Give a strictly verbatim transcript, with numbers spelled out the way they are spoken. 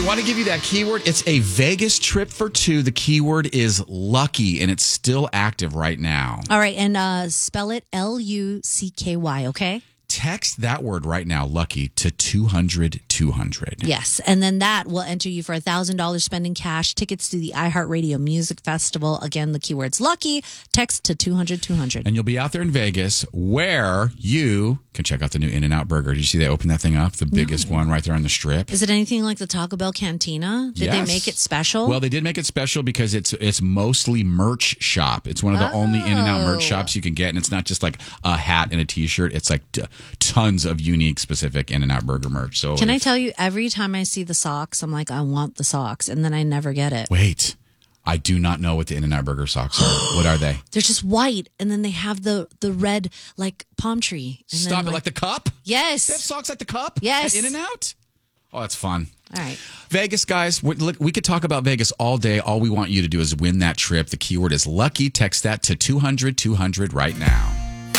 want to give you that keyword. It's a Vegas trip for two. The keyword is lucky, and it's still active right now. All right, and uh, spell it L U C K Y, okay? Text that word right now, lucky, to two hundred two hundred. Yes, and then that will enter you for one thousand dollars spending cash, tickets to the iHeartRadio Music Festival. Again, the keyword's lucky. Text to two hundred two hundred. And you'll be out there in Vegas where you can check out the new In-N-Out Burger. Did you see they opened that thing up? The biggest no. one right there on the Strip. Is it anything like the Taco Bell Cantina? Did yes. they make it special? Well, they did make it special because it's it's mostly merch shop. It's one of the oh. only In-N-Out merch shops you can get, and it's not just like a hat and a T-shirt. It's like t- tons of unique, specific In-N-Out Burger merch. So, can if, I tell you, every time I see the socks, I'm like, I want the socks, and then I never get it. Wait. I do not know what the In-N-Out Burger socks are. What are they? They're just white, and then they have the the red, like, palm tree. And Stop then, it, like, like the cup? Yes. They have socks like the cup? Yes. At In-N-Out? Oh, that's fun. All right. Vegas, guys, we, look, we could talk about Vegas all day. All we want you to do is win that trip. The keyword is lucky. Text that to two hundred two hundred right now.